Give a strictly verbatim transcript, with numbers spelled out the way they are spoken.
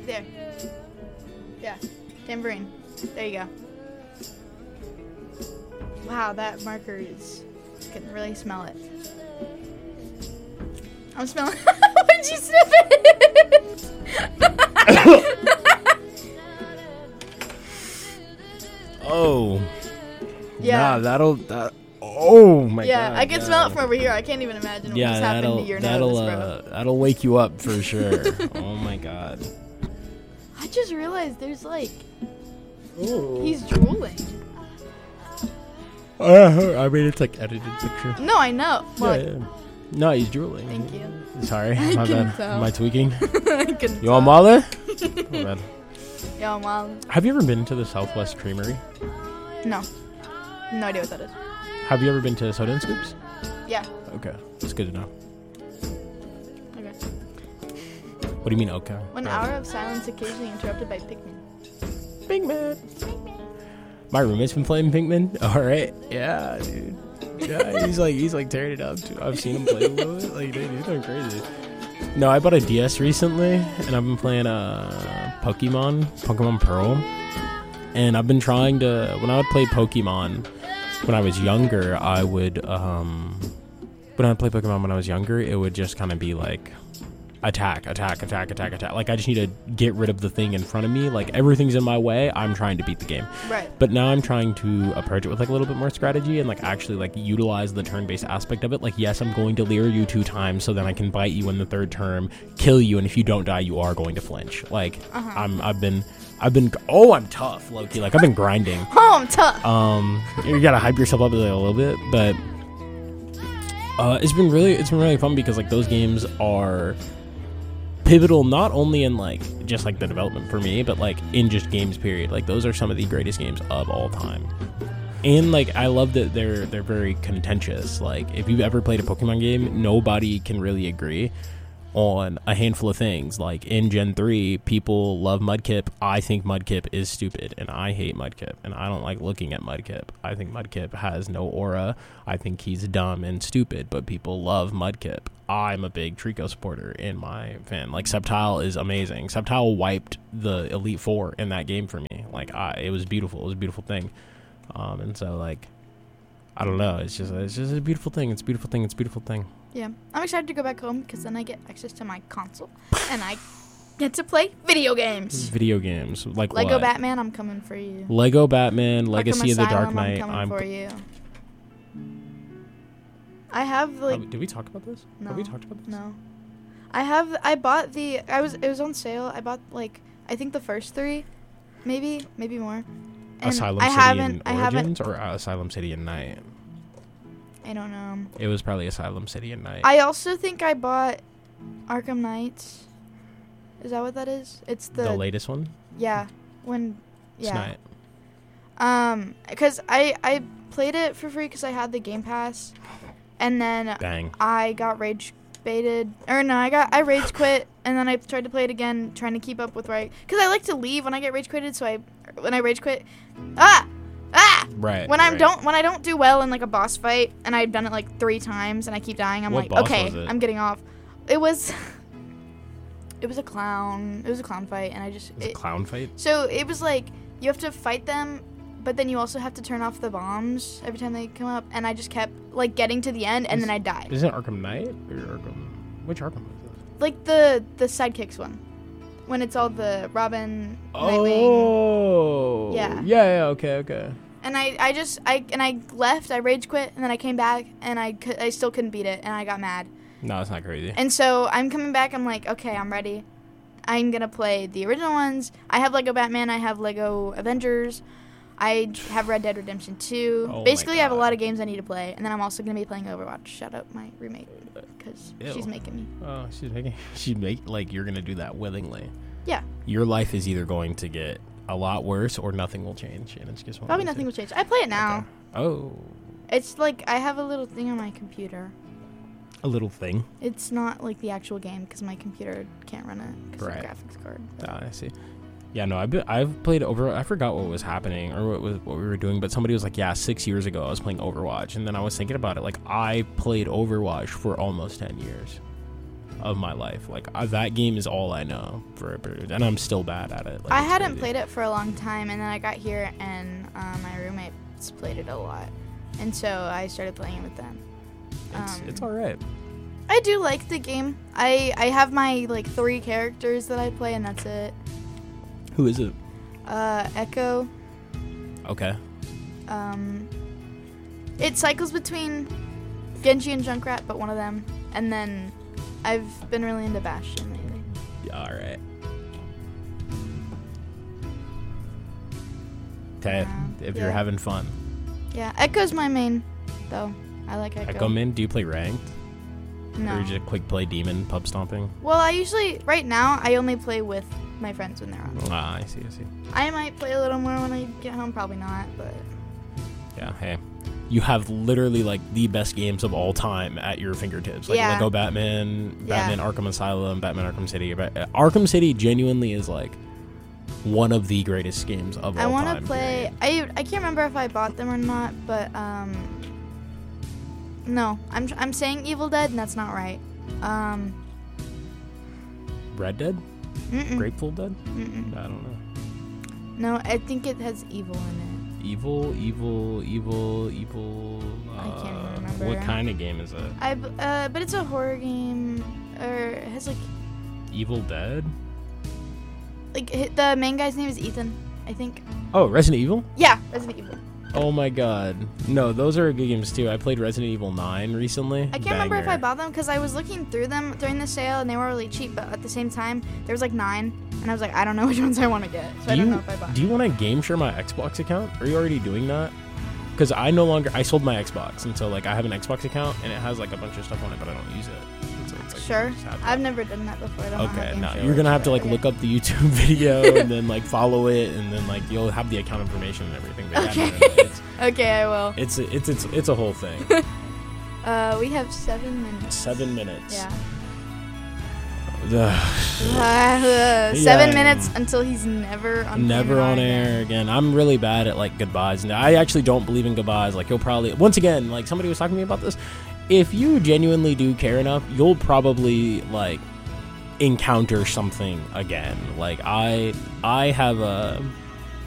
There. Yeah. Tambourine. There you go. Wow, that marker is... You can really smell it. I'm smelling... Why'd you sniff it? Oh. Yeah. Nah, that'll... That, oh, my yeah, God. I can yeah. smell it from over here. I can't even imagine what Yeah, just happened that'll, to your that'll, nose, bro. uh, that'll wake you up for sure. Oh, my God. I just realized there's, like... Ooh. He's drooling. Uh, I mean, it's like edited picture. No, I know. Look. Yeah, yeah. No, he's drooling. Thank you. Sorry, I my can bad. tell. Am I tweaking? I couldn't You want tell. Mother? My bad. Yo, mom. Have you ever been to the Southwest Creamery? No. No idea what that is. Have you ever been to Soda and Scoops? Yeah. Okay, that's good to know. Okay. What do you mean, okay? One hour of silence occasionally interrupted by Pikmin. Pinkman. My roommate's been playing Pinkman. All right. Yeah, dude. Yeah, he's like he's like tearing it up too. I've seen him play a little bit. Like, dude, he's going crazy. No, I bought a D S recently, and I've been playing uh Pokemon, Pokemon Pearl, and I've been trying to. When I would play Pokemon when I was younger, I would um when I would play Pokemon when I was younger, it would just kind of be like attack, attack, attack, attack, attack. Like, I just need to get rid of the thing in front of me. Like, everything's in my way. I'm trying to beat the game. Right. But now I'm trying to approach it with, like, a little bit more strategy and, like, actually, like, utilize the turn-based aspect of it. Like, yes, I'm going to lure you two times so then I can bite you in the third turn, kill you, and if you don't die, you are going to flinch. Like, Uh-huh. I'm, I've been... I've been... Oh, I'm tough, low-key. Like, I've been grinding. Oh, I'm tough. Um, you gotta hype yourself up a little bit, but... Uh, it's been really... It's been really fun because, like, those games are... pivotal not only in like just like the development for me, but like in just games period. Like, those are some of the greatest games of all time. And like, I love that they're they're very contentious. Like, if you've ever played a Pokemon game, nobody can really agree on a handful of things. Like, in Gen three, people love Mudkip. I think Mudkip is stupid, and I hate Mudkip, and I don't like looking at Mudkip. I think Mudkip has no aura. I think he's dumb and stupid, but people love Mudkip. I'm a big Trico supporter in my fan. Like, Sceptile is amazing. Sceptile wiped the Elite Four in that game for me. Like, I, it was beautiful. It was a beautiful thing. Um, and so, like, I don't know. It's just, it's just a beautiful thing. It's a beautiful thing. It's a beautiful thing. Yeah. I'm excited to go back home because then I get access to my console and I get to play video games. Video games. Like Lego what? Batman, I'm coming for you. Lego Batman, Legacy Arkham of the Dark Asylum, Knight. I'm coming I'm for you. I have like Oh, did we talk about this? no, Have we talked about this? no. I have. I bought the. I was. It was on sale. I bought like I think the first three, maybe maybe more. And Asylum I City haven't. and I Origins haven't. or uh, Asylum City and Night? I don't know. It was probably Asylum City and Night. I also think I bought Arkham Knights. Is that what that is? It's the, the latest one? yeah when It's yeah Night. um because I I played it for free because I had the Game Pass, and then Bang. I got rage baited or no I got I rage quit and then I tried to play it again trying to keep up with right because I like to leave when I get rage quitted, so I when I rage quit ah ah Right. when I right. don't when I don't do well in like a boss fight and I've done it like three times and I keep dying, I'm What like boss okay was it? I'm getting off. It was it was a clown it was a clown fight and I just It was a it, clown fight? so it was like you have to fight them, but then you also have to turn off the bombs every time they come up, and I just kept like getting to the end and Is- then I died. Is it Arkham Knight or Arkham? Which Arkham was it? Like the the sidekicks one, when it's all the Robin, Nightwing, Oh. Yeah. Yeah. Yeah. Okay. Okay. and I I just I and I left, I rage quit, and then I came back and I cou- I still couldn't beat it, and I got mad, No, it's not crazy. and so I'm coming back. I'm like, okay, I'm ready. I'm gonna play the original ones. I have Lego Batman. I have Lego Avengers. I have Red Dead Redemption two. Oh my Basically, I have a God. lot of games I need to play, and then I'm also gonna be playing Overwatch. Shout out my roommate because Ew. she's making me. Oh, she's making. She'd make like you're gonna do that willingly. Yeah, Your life is either going to get a lot worse or nothing will change, and it's just one of probably the nothing two. will change. I play it now. Okay. Oh, It's like I have a little thing on my computer. a little thing. It's not like the actual game because my computer can't run it because Right. of the graphics card. Ah, I see. Yeah, no, I've been, I've played over. I forgot what was happening or what was what we were doing, but somebody was like, "Yeah, six years ago I was playing Overwatch," and then I was thinking about it. Like, I played Overwatch for almost ten years. of my life. Like I, that game is all I know for a period, and I'm still bad at it. Like, I it's hadn't crazy. played it for a long time, and then I got here, and uh, my roommates played it a lot, and so I started playing it with them. It's, Um, it's all right. I do like the game. I I have my like three characters that I play, and that's it. Who is it? Uh, Echo. Okay. Um, it cycles between Genji and Junkrat, but one of them. And then I've been really into Bastion lately. Yeah, all right. Okay, Yeah. if Yeah. you're having fun. Yeah, Echo's my main, though. I like Echo. Echo Min, do you play ranked? No. Or you just quick play demon pub stomping? Well, I usually, right now, I only play with my friends when they're on. Ah, I see, I see. I might play a little more when I get home, probably not, but Yeah, hey. You have literally like the best games of all time at your fingertips. Like Yeah. Lego Batman, Yeah. Batman Arkham Asylum, Batman Arkham City. But uh, Arkham City genuinely is like one of the greatest games of I all want time. to play. I I can't remember if I bought them or not, but um, no, I'm I'm saying Evil Dead, and that's not right. Um, Red Dead? mm-mm, Grateful Dead? mm-mm. I don't know. No, I think it has evil in Evil, evil, evil, evil. I can't uh, remember. What kind of game is it? it. I b- uh, but it's a horror game, or it has like Evil Dead? like hi- the main guy's name is Ethan, I think. Oh, Resident Evil? Yeah, Resident Evil. Oh my god. No, those are good games too. I played Resident Evil nine recently. I can't remember if I Banger. bought them because I was looking through them during the sale and they were really cheap, but at the same time there was like nine, and I was like, I don't know which ones I want to get, so I Do don't you, know if I bought. do you want to game share my Xbox account? Are you already doing that? Because I no longer, I sold my Xbox, and so like I have an Xbox account, and it has like a bunch of stuff on it, but I don't use it. And so it's, like, Sure. just have I've that. never done that before. I don't know how Okay, Game no, Share you're works, gonna have to but like okay. look up the YouTube video and then like follow it, and then like you'll have the account information and everything. But yeah, no, no, no, it's, Okay, I will. it's it's it's it's a whole thing. Uh, we have seven minutes. Seven minutes. Yeah. Ugh. Uh, seven Yeah. minutes until he's never on Never camera on again. air again. I'm really bad at like goodbyes. Now, I actually don't believe in goodbyes. Like you'll probably once again, like somebody was talking to me about this. If you genuinely do care enough, you'll probably like encounter something again. Like I, I have a